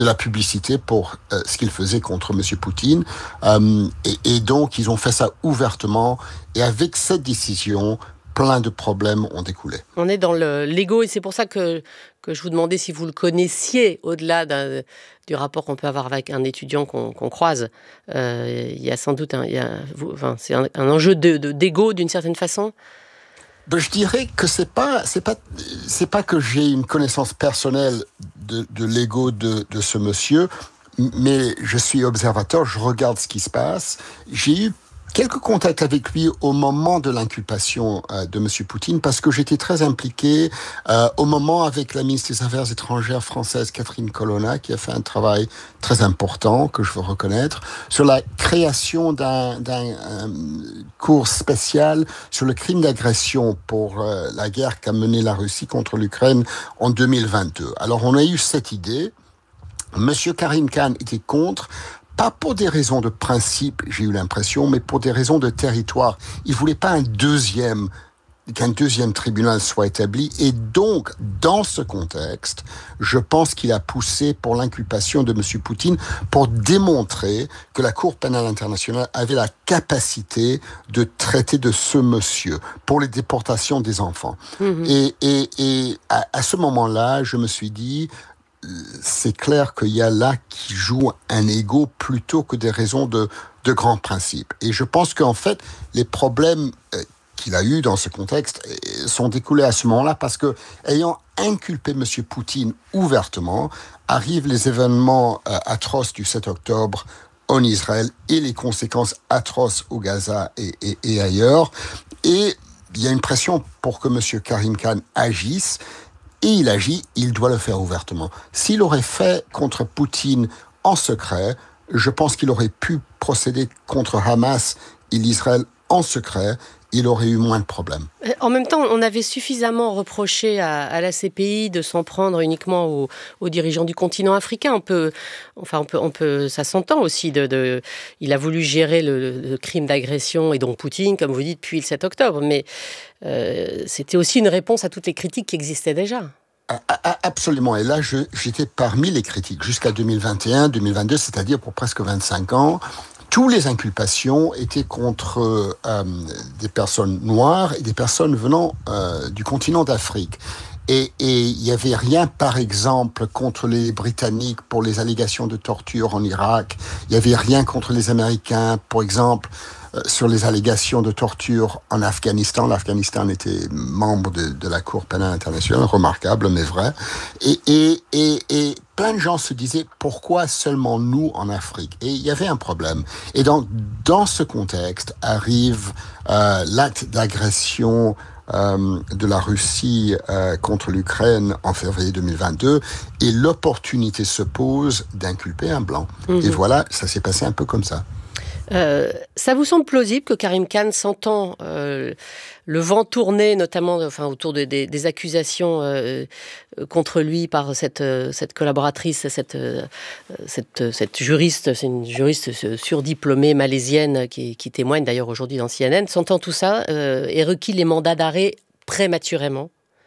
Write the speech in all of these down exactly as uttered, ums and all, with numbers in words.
de la publicité pour euh, ce qu'ils faisaient contre M. Poutine. Euh, et, et donc, ils ont fait ça ouvertement. Et avec cette décision, plein de problèmes ont découlé. On est dans le, l'ego et c'est pour ça que, que je vous demandais si vous le connaissiez au-delà d'un, du rapport qu'on peut avoir avec un étudiant qu'on, qu'on croise. Euh, il y a sans doute un, il y a, enfin, c'est un, un enjeu de, de, d'ego d'une certaine façon. Ben, je dirais que c'est pas, c'est pas, c'est pas que j'ai une connaissance personnelle de, de l'ego de, de ce monsieur, mais je suis observateur, je regarde ce qui se passe. J'ai eu quelques contacts avec lui au moment de l'inculpation euh, de M. Poutine, parce que j'étais très impliqué euh, au moment avec la ministre des Affaires étrangères française, Catherine Colonna, qui a fait un travail très important, que je veux reconnaître, sur la création d'un, d'un euh, cours spécial sur le crime d'agression pour euh, la guerre qu'a menée la Russie contre l'Ukraine en deux mille vingt-deux. Alors on a eu cette idée. Monsieur Karim Khan était contre, pas pour des raisons de principe, j'ai eu l'impression, mais pour des raisons de territoire. Il voulait pas un deuxième, qu'un deuxième tribunal soit établi. Et donc, dans ce contexte, je pense qu'il a poussé pour l'inculpation de M. Poutine pour démontrer que la Cour pénale internationale avait la capacité de traiter de ce monsieur pour les déportations des enfants. Mmh. Et, et, et à, à ce moment-là, je me suis dit, c'est clair qu'il y a là qui joue un ego plutôt que des raisons de, de grands principes. Et je pense qu'en fait, les problèmes euh, qu'il a eus dans ce contexte euh, sont découlés à ce moment-là parce que, ayant inculpé M. Poutine ouvertement, arrivent les événements euh, atroces du sept octobre en Israël et les conséquences atroces au Gaza et, et, et ailleurs. Et il y a une pression pour que M. Karim Khan agisse. Et il agit, il doit le faire ouvertement. S'il aurait fait contre Poutine en secret, je pense qu'il aurait pu procéder contre Hamas et l'Israël en secret. Il aurait eu moins de problèmes. En même temps, on avait suffisamment reproché à, à la C P I de s'en prendre uniquement aux, aux dirigeants du continent africain. On peut, enfin, on peut, on peut, ça s'entend aussi. De, de, il a voulu gérer le, le crime d'agression et donc Poutine, comme vous dites, depuis le sept octobre. Mais euh, c'était aussi une réponse à toutes les critiques qui existaient déjà. Absolument. Et là, je, j'étais parmi les critiques jusqu'à deux mille vingt et un, deux mille vingt-deux, c'est-à-dire pour presque vingt-cinq ans. Toutes les inculpations étaient contre euh, des personnes noires et des personnes venant euh, du continent d'Afrique. Et il n'y avait rien, par exemple, contre les Britanniques pour les allégations de torture en Irak. Il n'y avait rien contre les Américains, par exemple, euh, sur les allégations de torture en Afghanistan. L'Afghanistan était membre de, de la Cour pénale internationale, remarquable, mais vrai. Et, et, et, et plein de gens se disaient, pourquoi seulement nous en Afrique? Et il y avait un problème. Et donc, dans ce contexte, arrive euh, l'acte d'agression Euh, de la Russie euh, contre l'Ukraine en février deux mille vingt-deux, et l'opportunité se pose d'inculper un blanc. Mmh. Et voilà, ça s'est passé un peu comme ça. Euh, ça vous semble plausible que Karim Khan s'entend euh, le vent tourner, notamment enfin, autour de, de, des accusations euh, contre lui par cette, cette collaboratrice, cette, cette, cette juriste, c'est une juriste surdiplômée malaisienne qui, qui témoigne d'ailleurs aujourd'hui dans C N N, s'entend tout ça euh, et requis les mandats d'arrêt prématurément,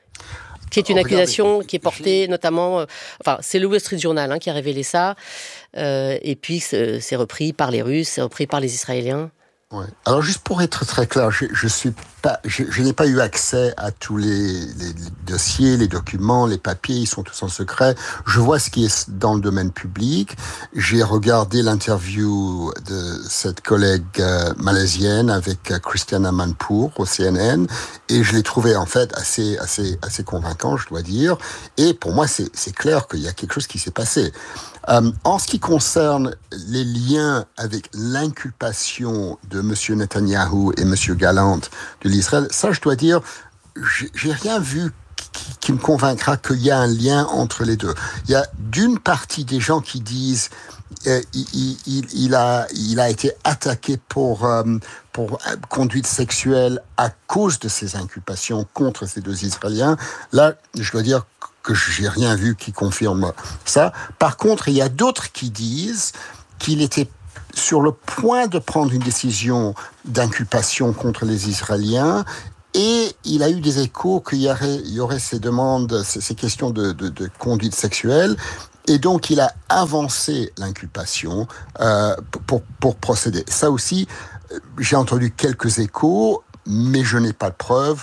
qui est une oh, accusation regardez, qui est portée j'ai... notamment... Euh, enfin, c'est le Wall Street Journal hein, qui a révélé ça. Euh, et puis, c'est, c'est repris par les Russes, c'est repris par les Israéliens. Ouais. Alors, juste pour être très clair, je, je, suis pas, je, je n'ai pas eu accès à tous les, les, les dossiers, les documents, les papiers, ils sont tous en secret. Je vois ce qui est dans le domaine public. J'ai regardé l'interview de cette collègue euh, malaisienne avec euh, Christiane Amanpour au C N N, et je l'ai trouvé en fait assez, assez, assez convaincant, je dois dire. Et pour moi, c'est, c'est clair qu'il y a quelque chose qui s'est passé. Euh, en ce qui concerne les liens avec l'inculpation de M. Netanyahou et M. Gallant de l'Israël, ça, je dois dire, j'ai, j'ai rien vu qui, qui me convaincra qu'il y a un lien entre les deux. Il y a d'une partie des gens qui disent euh, il, il, il, a, il a été attaqué pour, euh, pour conduite sexuelle à cause de ces inculpations contre ces deux Israéliens. Là, je dois dire que j'ai rien vu qui confirme ça. Par contre, il y a d'autres qui disent qu'il était sur le point de prendre une décision d'inculpation contre les Israéliens, et il a eu des échos qu'il y aurait, il y aurait ces demandes, ces, ces questions de, de, de conduite sexuelle, Et donc, il a avancé l'inculpation euh, pour, pour procéder. Ça aussi, j'ai entendu quelques échos, mais je n'ai pas de preuves.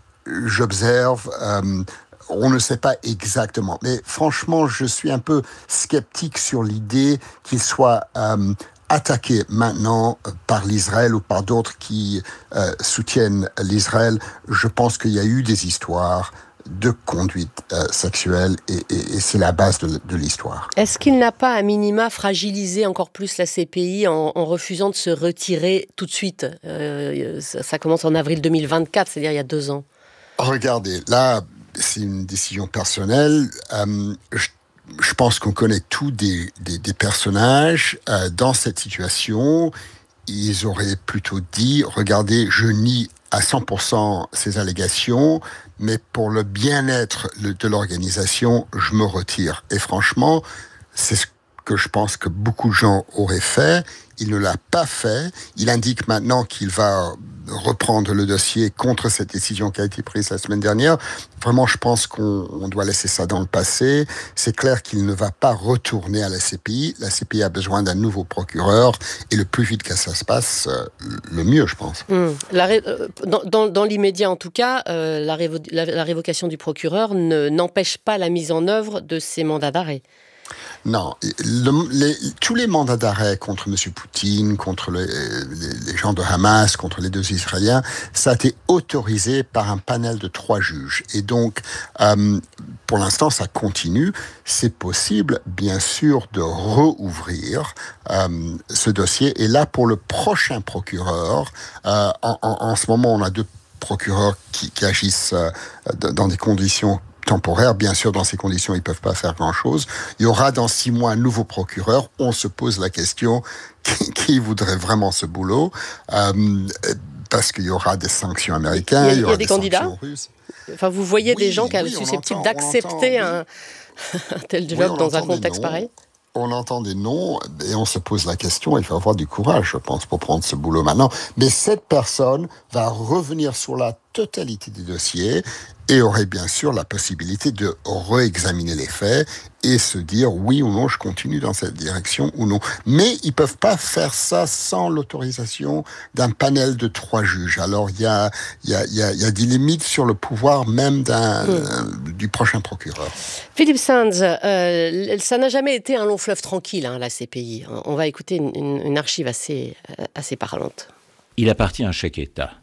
J'observe, euh, on ne sait pas exactement. Mais franchement, je suis un peu sceptique sur l'idée qu'il soit euh, attaqué maintenant par l'Israël ou par d'autres qui euh, soutiennent l'Israël. Je pense qu'il y a eu des histoires de conduite euh, sexuelle et, et, et c'est la base de, de l'histoire. Est-ce qu'il n'a pas, à minima, fragilisé encore plus la C P I en, en refusant de se retirer tout de suite euh, ça, ça commence en avril deux mille vingt-quatre, c'est-à-dire il y a deux ans. Regardez, là, c'est une décision personnelle. Euh, je, je pense qu'on connaît tous des, des, des personnages euh, dans cette situation. Ils auraient plutôt dit, regardez, je nie à cent pour cent ces allégations, mais pour le bien-être de l'organisation, je me retire. Et franchement, c'est ce que je pense que beaucoup de gens auraient fait. Il ne l'a pas fait. Il indique maintenant qu'il va reprendre le dossier contre cette décision qui a été prise la semaine dernière. Vraiment, je pense qu'on on doit laisser ça dans le passé. C'est clair qu'il ne va pas retourner à la C P I. La C P I a besoin d'un nouveau procureur et le plus vite que ça se passe, le mieux, je pense. Mmh. La ré... dans, dans, dans l'immédiat, en tout cas, euh, la, révo... la, la révocation du procureur ne, n'empêche pas la mise en œuvre de ces mandats d'arrêt. Non, le, les, tous les mandats d'arrêt contre M. Poutine, contre les, les, les gens de Hamas, contre les deux Israéliens, ça a été autorisé par un panel de trois juges. Et donc, euh, pour l'instant, ça continue. C'est possible, bien sûr, de rouvrir euh, ce dossier. Et là, pour le prochain procureur, euh, en, en, en ce moment, on a deux procureurs qui, qui agissent euh, dans des conditions temporaire, bien sûr, dans ces conditions, ils ne peuvent pas faire grand-chose. Il y aura dans six mois un nouveau procureur. On se pose la question, qui, qui voudrait vraiment ce boulot euh, parce qu'il y aura des sanctions américaines, il y, a, il y aura il y a des, des candidats russes. Enfin, vous voyez oui, des gens qui oui, sont susceptibles entend, d'accepter entend, un, un tel job oui, dans un contexte pareil. On entend des noms et on se pose la question, il faut avoir du courage, je pense, pour prendre ce boulot maintenant. Mais cette personne va revenir sur la totalité des dossiers et aurait bien sûr la possibilité de réexaminer les faits et se dire oui ou non, je continue dans cette direction ou non. Mais ils peuvent pas faire ça sans l'autorisation d'un panel de trois juges. Alors il y a, y, a, y, a, y a des limites sur le pouvoir même d'un, mmh. du prochain procureur. Philippe Sands, euh, ça n'a jamais été un long fleuve tranquille, hein, la C P I. On va écouter une, une, une archive assez, assez parlante. Il appartient à chaque État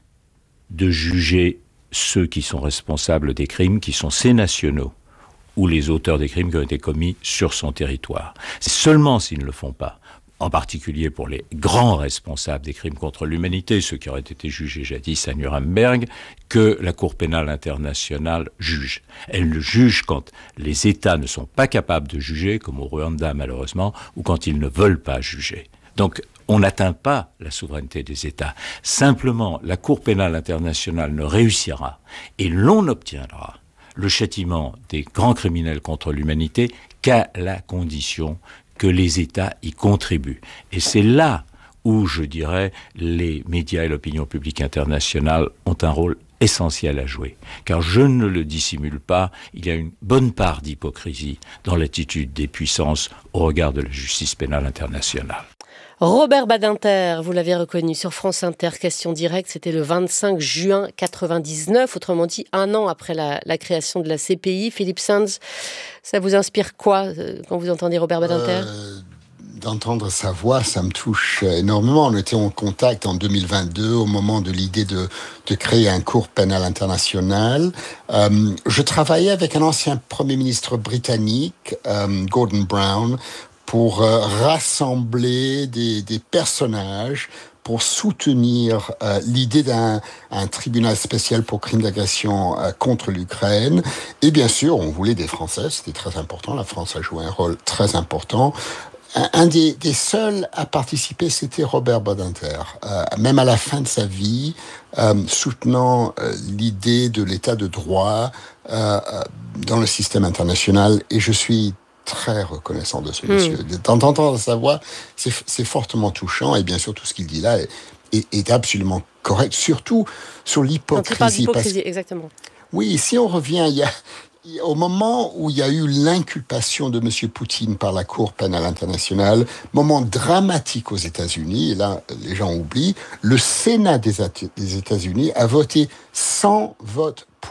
de juger ceux qui sont responsables des crimes, qui sont ces nationaux, ou les auteurs des crimes qui ont été commis sur son territoire. C'est seulement s'ils ne le font pas, en particulier pour les grands responsables des crimes contre l'humanité, ceux qui auraient été jugés jadis à Nuremberg, que la Cour pénale internationale juge. Elle le juge quand les États ne sont pas capables de juger, comme au Rwanda malheureusement, ou quand ils ne veulent pas juger. Donc, on n'atteint pas la souveraineté des États. Simplement, la Cour pénale internationale ne réussira et l'on obtiendra le châtiment des grands criminels contre l'humanité qu'à la condition que les États y contribuent. Et c'est là où, je dirais, les médias et l'opinion publique internationale ont un rôle essentiel à jouer. Car je ne le dissimule pas, il y a une bonne part d'hypocrisie dans l'attitude des puissances au regard de la justice pénale internationale. Robert Badinter, vous l'avez reconnu sur France Inter, question directe, c'était le vingt-cinq juin quatre-vingt-dix-neuf, autrement dit un an après la, la création de la C P I. Philippe Sands, ça vous inspire quoi quand vous entendez Robert Badinter ? euh, D'entendre sa voix, ça me touche énormément. On était en contact en deux mille vingt-deux au moment de l'idée de, de créer un cour pénal international. Euh, je travaillais avec un ancien Premier ministre britannique, euh, Gordon Brown, pour euh, rassembler des, des personnages pour soutenir euh, l'idée d'un un tribunal spécial pour crimes d'agression euh, contre l'Ukraine. Et bien sûr, on voulait des Français, c'était très important. La France a joué un rôle très important. Un, un des, des seuls à participer, c'était Robert Badinter. Euh, même à la fin de sa vie, euh, soutenant euh, l'idée de l'état de droit euh, dans le système international. Et je suis très reconnaissant de ce mmh. monsieur. D'entendre sa voix, c'est, c'est fortement touchant, et bien sûr, tout ce qu'il dit là est, est, est absolument correct, surtout sur l'hypocrisie. L'hypocrisie, exactement. Oui, si on revient, il y a, Au moment où il y a eu l'inculpation de M. Poutine par la Cour pénale internationale, moment dramatique aux États-Unis, et là, les gens oublient, le Sénat des, des États-Unis a voté sans vote